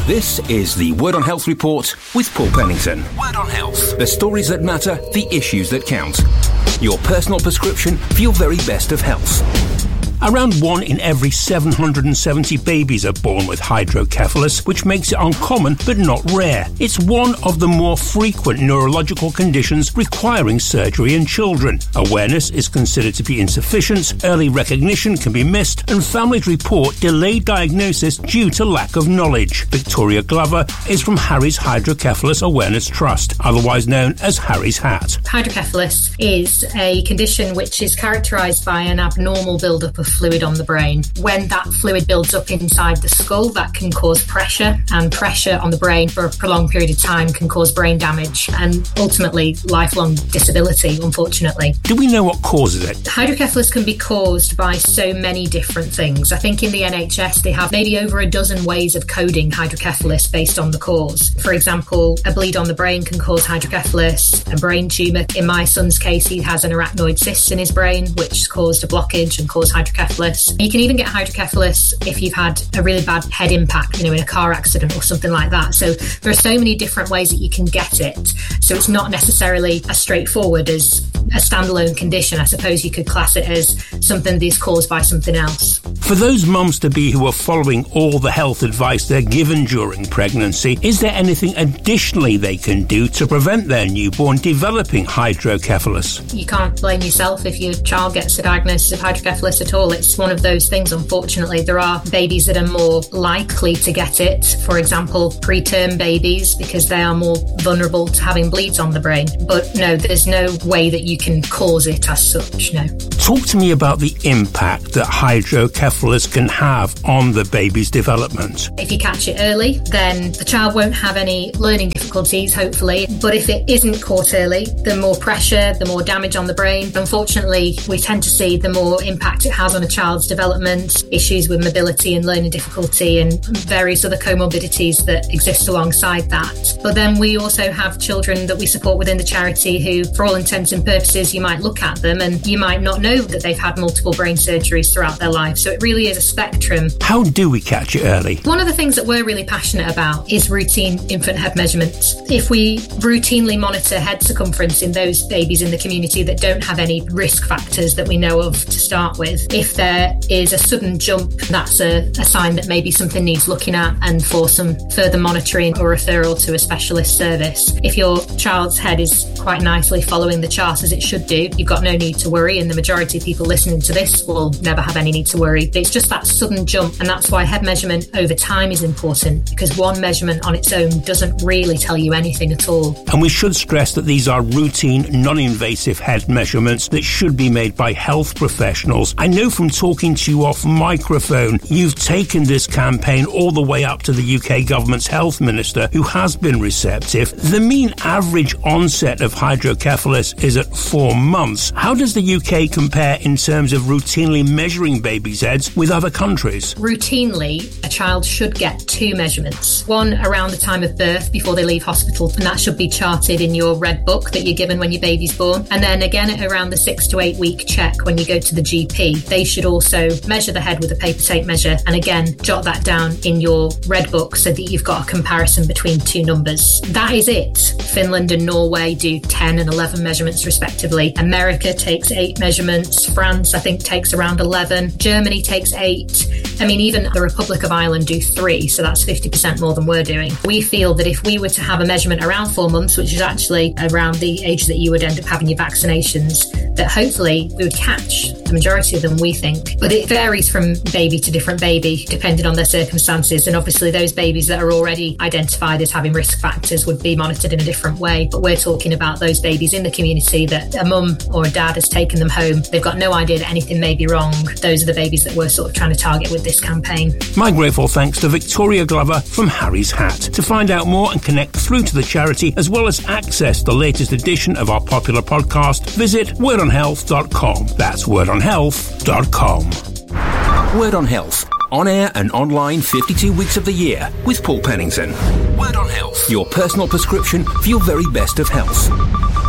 This is the Word on Health Report with Paul Pennington. Word on Health. The stories that matter, the issues that count. Your personal prescription for your very best of health. Around 1 in every 770 babies are born with hydrocephalus, which makes it uncommon but not rare. It's one of the more frequent neurological conditions requiring surgery in children. Awareness is considered to be insufficient, early recognition can be missed, and families report delayed diagnosis due to lack of knowledge. Victoria Glover is from Harry's Hydrocephalus Awareness Trust, otherwise known as Harry's Hat. Hydrocephalus is a condition which is characterised by an abnormal build-up of fluid on the brain. When that fluid builds up inside the skull, that can cause pressure, and pressure on the brain for a prolonged period of time can cause brain damage and ultimately lifelong disability, unfortunately. Do we know what causes it? Hydrocephalus can be caused by so many different things. I think in the NHS they have maybe over a dozen ways of coding hydrocephalus based on the cause. For example, a bleed on the brain can cause hydrocephalus, a brain tumour. In my son's case, he has an arachnoid cyst in his brain which caused a blockage and caused hydrocephalus. You can even get hydrocephalus if you've had a really bad head impact, in a car accident or something like that. So there are so many different ways that you can get it. So it's not necessarily as straightforward as a standalone condition. I suppose you could class it as something that is caused by something else. For those mums-to-be who are following all the health advice they're given during pregnancy, is there anything additionally they can do to prevent their newborn developing hydrocephalus? You can't blame yourself if your child gets a diagnosis of hydrocephalus at all. It's one of those things, unfortunately. There are babies that are more likely to get it, for example, preterm babies, because they are more vulnerable to having bleeds on the brain. But no, there's no way that you can cause it as such, no. Talk to me about the impact that hydrocephalus can have on the baby's development. If you catch it early, then the child won't have any learning difficulties, hopefully. But if it isn't caught early, the more pressure, the more damage on the brain. Unfortunately, we tend to see the more impact it has on a child's development, issues with mobility and learning difficulty and various other comorbidities that exist alongside that. But then we also have children that we support within the charity who, for all intents and purposes, you might look at them and you might not know that they've had multiple brain surgeries throughout their life. So it really is a spectrum. How do we catch it early? One of the things that we're really passionate about is routine infant head measurements. If we routinely monitor head circumference in those babies in the community that don't have any risk factors that we know of to start with, if there is a sudden jump, that's a sign that maybe something needs looking at and for some further monitoring or referral to a specialist service. If your child's head is quite nicely following the chart as it should do, you've got no need to worry, and the majority of people listening to this will never have any need to worry. But it's just that sudden jump, and that's why head measurement over time is important, because one measurement on its own doesn't really tell you anything at all. And we should stress that these are routine, non-invasive head measurements that should be made by health professionals. I know from talking to you off microphone, you've taken this campaign all the way up to the UK government's health minister, who has been receptive. The mean average onset of hydrocephalus is at 4 months. How does the UK compare in terms of routinely measuring babies' heads with other countries? Routinely, a child should get 2 measurements. One around the time of birth before they leave hospital, and that should be charted in your red book that you're given when your baby's born. And then again at around the 6 to 8 week check when you go to the GP. They should also measure the head with a paper tape measure, and again jot that down in your red book so that you've got a comparison between 2 numbers. That is it. Finland and Norway do 10 and 11 measurements respectively. America takes 8 measurements. France, I think, takes around 11. Germany takes 8. I mean, even the Republic of Ireland do 3, so that's 50% more than we're doing. We feel that if we were to have a measurement around 4 months, which is actually around the age that you would end up having your vaccinations, that hopefully we would catch the majority of them, we think. But it varies from baby to different baby, depending on their circumstances. And obviously those babies that are already identified as having risk factors would be monitored in a different way. But we're talking about those babies in the community that a mum or a dad has taken them home. They've got no idea that anything may be wrong. Those are the babies that we're sort of trying to target with this campaign. My grateful thanks to Victoria Glover from Harry's Hat. To find out more and connect through to the charity, as well as access the latest edition of our popular podcast, visit wordonhealth.com. That's wordonhealth.com. Word on Health. On air and online 52 weeks of the year with Paul Pennington. Word on Health. Your personal prescription for your very best of health.